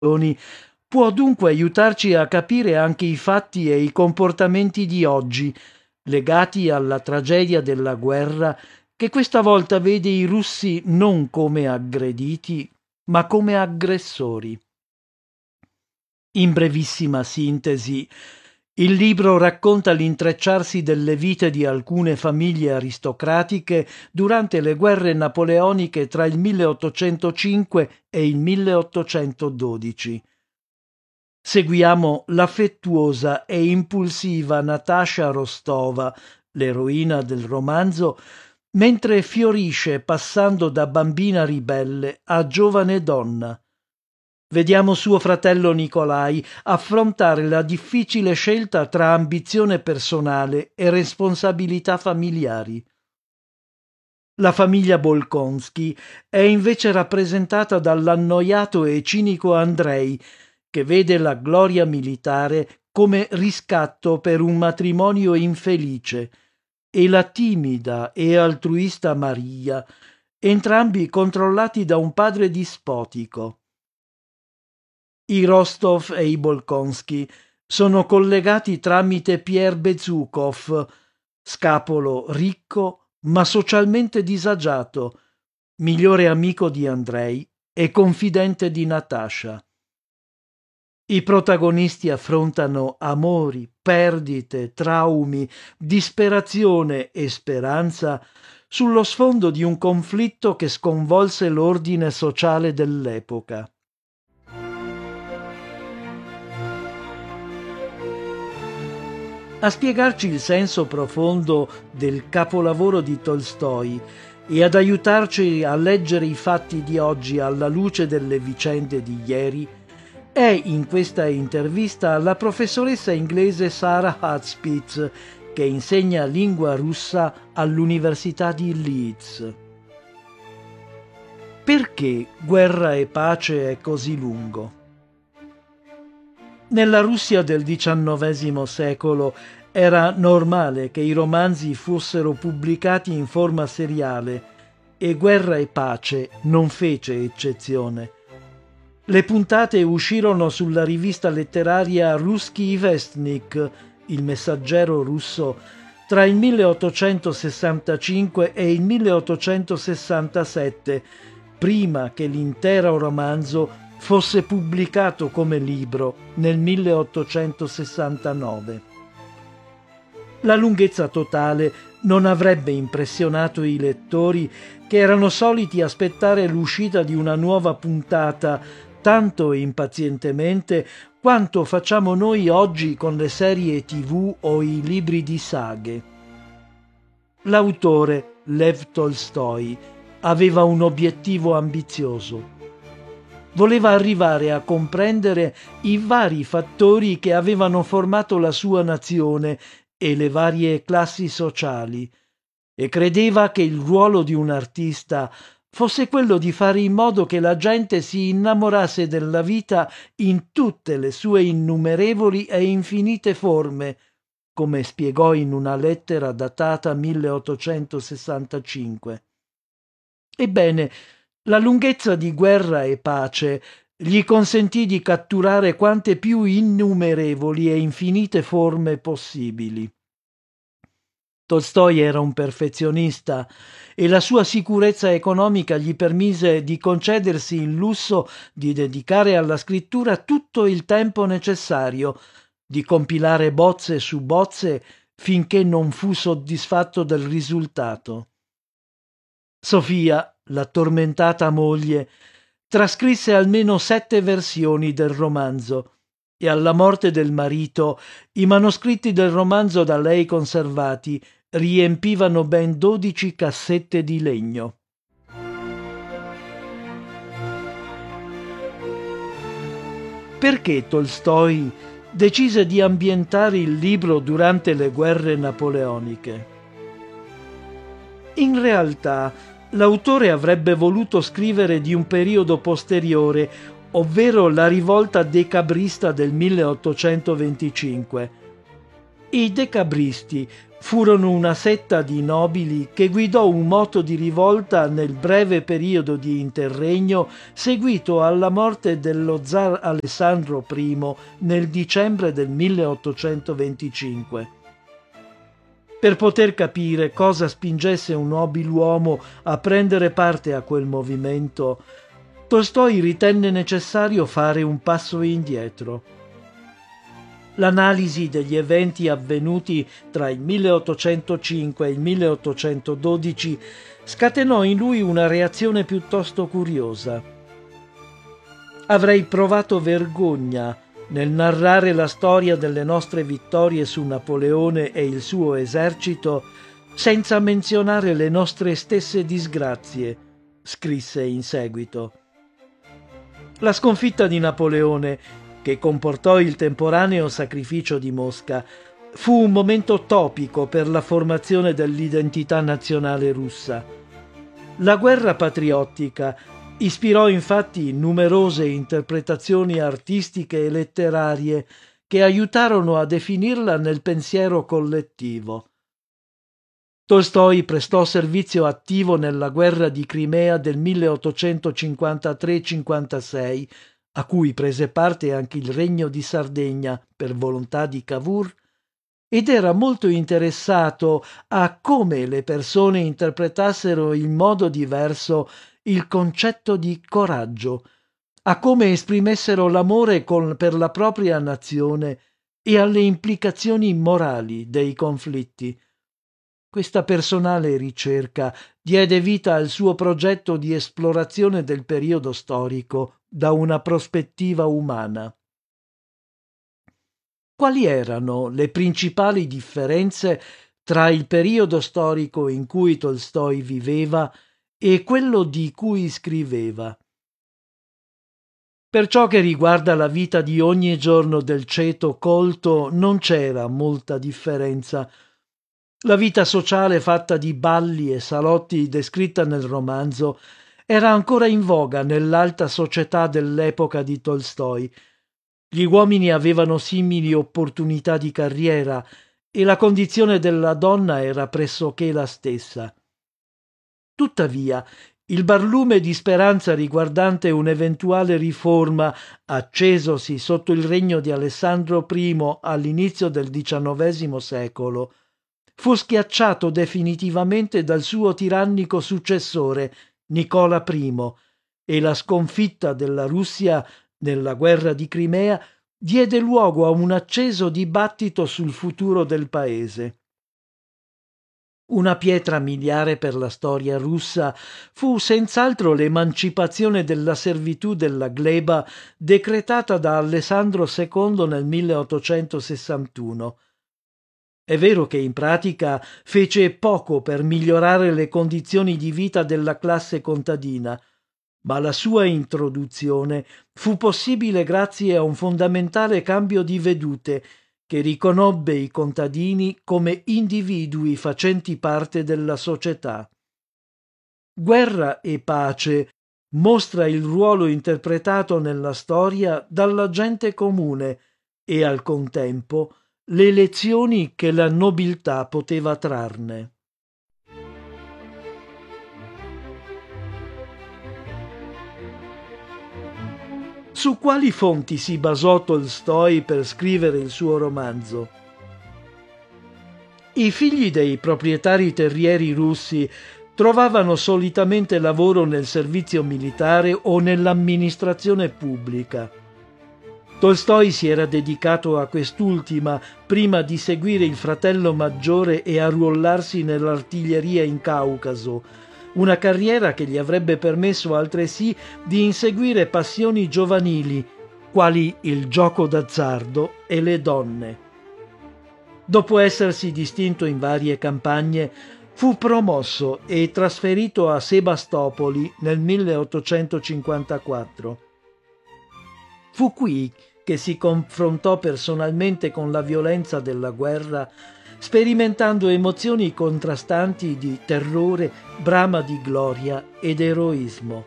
può dunque aiutarci a capire anche i fatti e i comportamenti di oggi, legati alla tragedia della guerra, che questa volta vede i russi non come aggrediti, ma come aggressori. In brevissima sintesi, il libro racconta l'intrecciarsi delle vite di alcune famiglie aristocratiche durante le guerre napoleoniche tra il 1805 e il 1812. Seguiamo l'affettuosa e impulsiva Natasha Rostova, l'eroina del romanzo, mentre fiorisce passando da bambina ribelle a giovane donna. Vediamo suo fratello Nikolai affrontare la difficile scelta tra ambizione personale e responsabilità familiari. La famiglia Bolkonsky è invece rappresentata dall'annoiato e cinico Andrei, che vede la gloria militare come riscatto per un matrimonio infelice, e la timida e altruista Maria, entrambi controllati da un padre dispotico. I Rostov e i Bolkonsky sono collegati tramite Pierre Bezukov, scapolo ricco ma socialmente disagiato, migliore amico di Andrei e confidente di Natasha. I protagonisti affrontano amori, perdite, traumi, disperazione e speranza sullo sfondo di un conflitto che sconvolse l'ordine sociale dell'epoca. A spiegarci il senso profondo del capolavoro di Tolstoj e ad aiutarci a leggere i fatti di oggi alla luce delle vicende di ieri è in questa intervista la professoressa inglese Sarah Hudspith, che insegna lingua russa all'Università di Leeds. Perché Guerra e pace è così lungo? Nella Russia del XIX secolo era normale che i romanzi fossero pubblicati in forma seriale e Guerra e pace non fece eccezione. Le puntate uscirono sulla rivista letteraria Ruskij Vestnik, il messaggero russo, tra il 1865 e il 1867, prima che l'intero romanzo fosse pubblicato come libro nel 1869. La lunghezza totale non avrebbe impressionato i lettori, che erano soliti aspettare l'uscita di una nuova puntata tanto impazientemente quanto facciamo noi oggi con le serie TV o i libri di saghe. L'autore, Lev Tolstoj, aveva un obiettivo ambizioso. Voleva arrivare a comprendere i vari fattori che avevano formato la sua nazione e le varie classi sociali, e credeva che il ruolo di un artista fosse quello di fare in modo che la gente si innamorasse della vita in tutte le sue innumerevoli e infinite forme, come spiegò in una lettera datata 1865. Ebbene, la lunghezza di Guerra e pace gli consentì di catturare quante più innumerevoli e infinite forme possibili. Tolstoj era un perfezionista e la sua sicurezza economica gli permise di concedersi il lusso di dedicare alla scrittura tutto il tempo necessario, di compilare bozze su bozze finché non fu soddisfatto del risultato. Sofia, la tormentata moglie, trascrisse almeno 7 versioni del romanzo e alla morte del marito i manoscritti del romanzo da lei conservati riempivano ben 12 cassette di legno. Perché Tolstoj decise di ambientare il libro durante le guerre napoleoniche? In realtà, l'autore avrebbe voluto scrivere di un periodo posteriore, ovvero la rivolta decabrista del 1825. I decabristi furono una setta di nobili che guidò un moto di rivolta nel breve periodo di interregno seguito alla morte dello zar Alessandro I nel dicembre del 1825. Per poter capire cosa spingesse un nobiluomo a prendere parte a quel movimento, Tolstoj ritenne necessario fare un passo indietro. L'analisi degli eventi avvenuti tra il 1805 e il 1812 scatenò in lui una reazione piuttosto curiosa. Avrei provato vergogna nel narrare la storia delle nostre vittorie su Napoleone e il suo esercito senza menzionare le nostre stesse disgrazie, scrisse in seguito. La sconfitta di Napoleone, che comportò il temporaneo sacrificio di Mosca, fu un momento topico per la formazione dell'identità nazionale russa. La guerra patriottica ispirò infatti numerose interpretazioni artistiche e letterarie che aiutarono a definirla nel pensiero collettivo. Tolstoj prestò servizio attivo nella guerra di Crimea del 1853-56, a cui prese parte anche il Regno di Sardegna per volontà di Cavour, ed era molto interessato a come le persone interpretassero in modo diverso il concetto di coraggio, a come esprimessero l'amore per la propria nazione e alle implicazioni morali dei conflitti. Questa personale ricerca diede vita al suo progetto di esplorazione del periodo storico da una prospettiva umana. Quali erano le principali differenze tra il periodo storico in cui Tolstoj viveva e quello di cui scriveva? Per ciò che riguarda la vita di ogni giorno del ceto colto non c'era molta differenza. La vita sociale fatta di balli e salotti descritta nel romanzo era ancora in voga nell'alta società dell'epoca di Tolstoj. Gli uomini avevano simili opportunità di carriera e la condizione della donna era pressoché la stessa. Tuttavia, il barlume di speranza riguardante un'eventuale riforma, accesosi sotto il regno di Alessandro I all'inizio del XIX secolo, fu schiacciato definitivamente dal suo tirannico successore, Nicola I, e la sconfitta della Russia nella guerra di Crimea diede luogo a un acceso dibattito sul futuro del paese. Una pietra miliare per la storia russa fu senz'altro l'emancipazione della servitù della gleba decretata da Alessandro II nel 1861. È vero che in pratica fece poco per migliorare le condizioni di vita della classe contadina, ma la sua introduzione fu possibile grazie a un fondamentale cambio di vedute che riconobbe i contadini come individui facenti parte della società. Guerra e pace mostra il ruolo interpretato nella storia dalla gente comune e al contempo le lezioni che la nobiltà poteva trarne. Su quali fonti si basò Tolstoj per scrivere il suo romanzo? I figli dei proprietari terrieri russi trovavano solitamente lavoro nel servizio militare o nell'amministrazione pubblica. Tolstoj si era dedicato a quest'ultima prima di seguire il fratello maggiore e arruolarsi nell'artiglieria in Caucaso, una carriera che gli avrebbe permesso altresì di inseguire passioni giovanili, quali il gioco d'azzardo e le donne. Dopo essersi distinto in varie campagne, fu promosso e trasferito a Sebastopoli nel 1854. Fu qui che si confrontò personalmente con la violenza della guerra, sperimentando emozioni contrastanti di terrore, brama di gloria ed eroismo.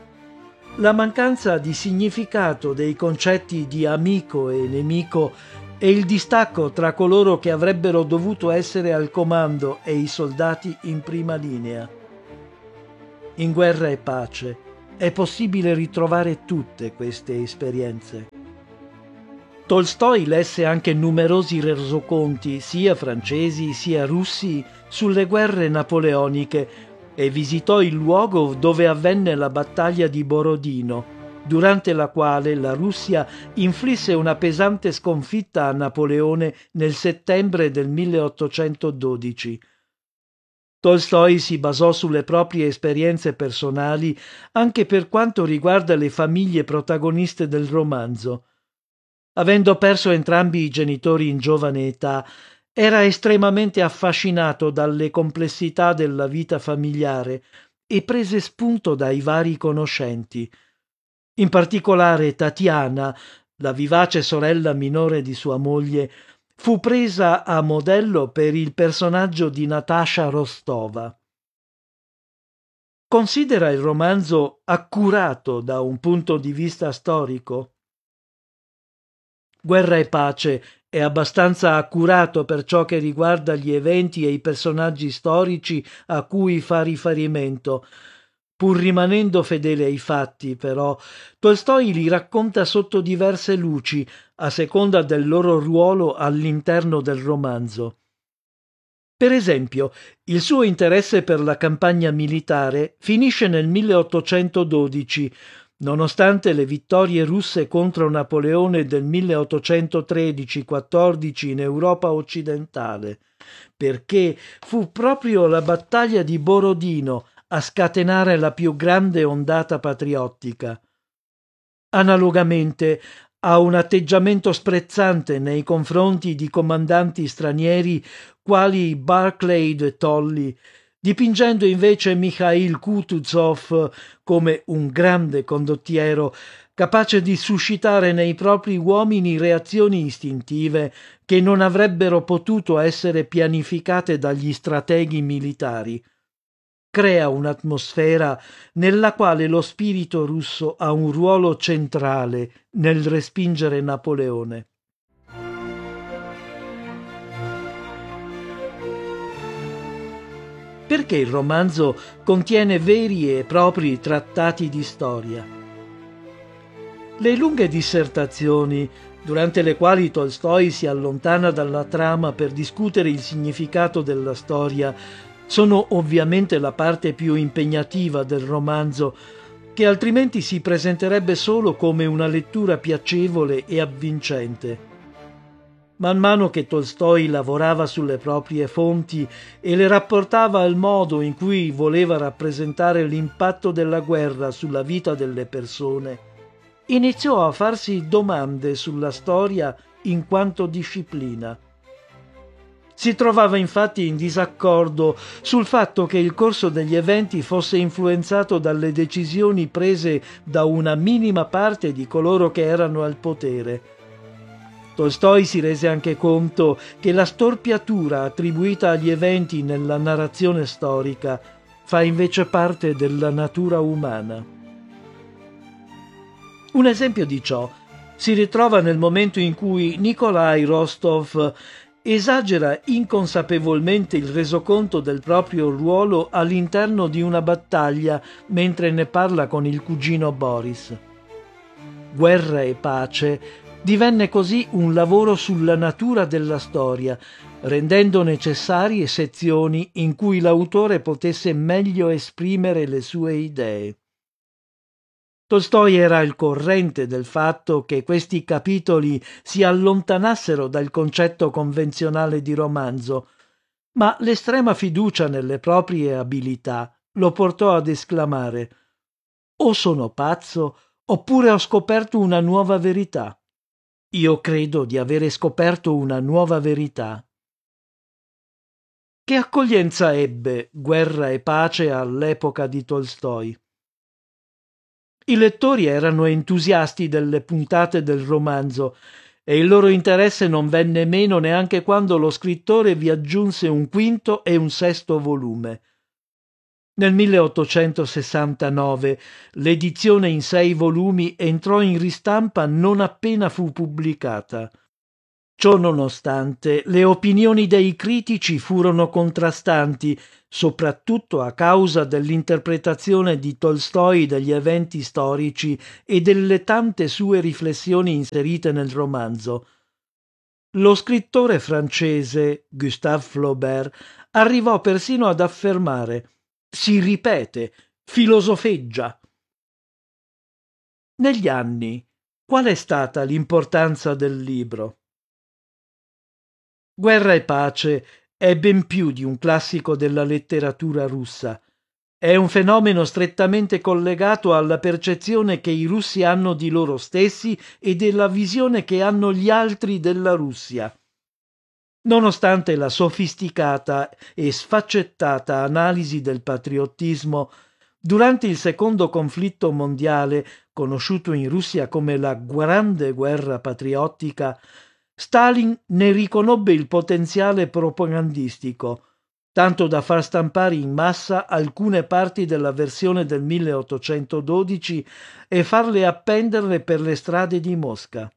La mancanza di significato dei concetti di amico e nemico e il distacco tra coloro che avrebbero dovuto essere al comando e i soldati in prima linea. In Guerra e pace è possibile ritrovare tutte queste esperienze. Tolstoi lesse anche numerosi resoconti, sia francesi sia russi, sulle guerre napoleoniche e visitò il luogo dove avvenne la battaglia di Borodino, durante la quale la Russia inflisse una pesante sconfitta a Napoleone nel settembre del 1812. Tolstoi si basò sulle proprie esperienze personali anche per quanto riguarda le famiglie protagoniste del romanzo. Avendo perso entrambi i genitori in giovane età, era estremamente affascinato dalle complessità della vita familiare e prese spunto dai vari conoscenti. In particolare Tatiana, la vivace sorella minore di sua moglie, fu presa a modello per il personaggio di Natasha Rostova. Considera il romanzo accurato da un punto di vista storico? Guerra e pace è abbastanza accurato per ciò che riguarda gli eventi e i personaggi storici a cui fa riferimento. Pur rimanendo fedele ai fatti, però, Tolstoi li racconta sotto diverse luci, a seconda del loro ruolo all'interno del romanzo. Per esempio, il suo interesse per la campagna militare finisce nel 1812, nonostante le vittorie russe contro Napoleone del 1813-14 in Europa occidentale, perché fu proprio la battaglia di Borodino a scatenare la più grande ondata patriottica. Analogamente ha un atteggiamento sprezzante nei confronti di comandanti stranieri quali Barclay e Tolley, dipingendo invece Mikhail Kutuzov come un grande condottiero capace di suscitare nei propri uomini reazioni istintive che non avrebbero potuto essere pianificate dagli strateghi militari. Crea un'atmosfera nella quale lo spirito russo ha un ruolo centrale nel respingere Napoleone. Perché il romanzo contiene veri e propri trattati di storia? Le lunghe dissertazioni, durante le quali Tolstoi si allontana dalla trama per discutere il significato della storia, sono ovviamente la parte più impegnativa del romanzo, che altrimenti si presenterebbe solo come una lettura piacevole e avvincente. Man mano che Tolstoi lavorava sulle proprie fonti e le rapportava al modo in cui voleva rappresentare l'impatto della guerra sulla vita delle persone, iniziò a farsi domande sulla storia in quanto disciplina. Si trovava infatti in disaccordo sul fatto che il corso degli eventi fosse influenzato dalle decisioni prese da una minima parte di coloro che erano al potere. Tolstoi si rese anche conto che la storpiatura attribuita agli eventi nella narrazione storica fa invece parte della natura umana. Un esempio di ciò si ritrova nel momento in cui Nikolai Rostov esagera inconsapevolmente il resoconto del proprio ruolo all'interno di una battaglia mentre ne parla con il cugino Boris. Guerra e pace divenne così un lavoro sulla natura della storia, rendendo necessarie sezioni in cui l'autore potesse meglio esprimere le sue idee. Tolstoi era al corrente del fatto che questi capitoli si allontanassero dal concetto convenzionale di romanzo, ma l'estrema fiducia nelle proprie abilità lo portò ad esclamare: «O sono pazzo, oppure ho scoperto una nuova verità. Io credo di avere scoperto una nuova verità». Che accoglienza ebbe Guerra e pace all'epoca di Tolstoi? I lettori erano entusiasti delle puntate del romanzo e il loro interesse non venne meno neanche quando lo scrittore vi aggiunse un quinto e un sesto volume. Nel 1869 l'edizione in 6 volumi entrò in ristampa non appena fu pubblicata. Ciò nonostante, le opinioni dei critici furono contrastanti, soprattutto a causa dell'interpretazione di Tolstoi degli eventi storici e delle tante sue riflessioni inserite nel romanzo. Lo scrittore francese Gustave Flaubert arrivò persino ad affermare: si ripete, filosofeggia. Negli anni, qual è stata l'importanza del libro? Guerra e pace è ben più di un classico della letteratura russa. È un fenomeno strettamente collegato alla percezione che i russi hanno di loro stessi e della visione che hanno gli altri della Russia. Nonostante la sofisticata e sfaccettata analisi del patriottismo, durante il secondo conflitto mondiale, conosciuto in Russia come la Grande Guerra Patriottica, Stalin ne riconobbe il potenziale propagandistico, tanto da far stampare in massa alcune parti della versione del 1812 e farle appenderle per le strade di Mosca.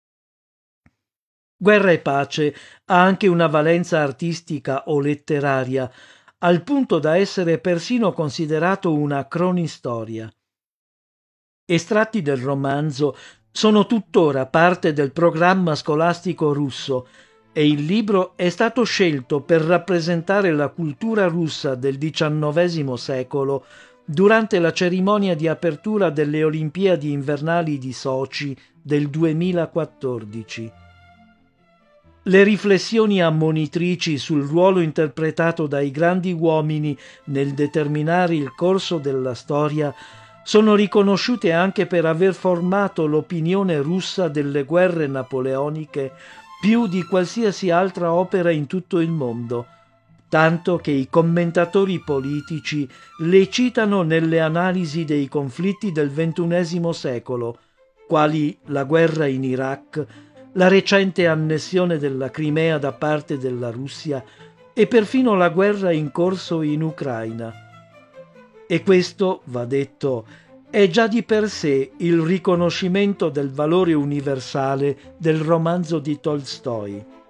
Guerra e pace ha anche una valenza artistica o letteraria, al punto da essere persino considerato una cronistoria. Estratti del romanzo sono tuttora parte del programma scolastico russo e il libro è stato scelto per rappresentare la cultura russa del XIX secolo durante la cerimonia di apertura delle Olimpiadi invernali di Sochi del 2014. Le riflessioni ammonitrici sul ruolo interpretato dai grandi uomini nel determinare il corso della storia sono riconosciute anche per aver formato l'opinione russa delle guerre napoleoniche più di qualsiasi altra opera in tutto il mondo, tanto che i commentatori politici le citano nelle analisi dei conflitti del XXI secolo, quali la guerra in Iraq, la recente annessione della Crimea da parte della Russia e perfino la guerra in corso in Ucraina. E questo, va detto, è già di per sé il riconoscimento del valore universale del romanzo di Tolstoi.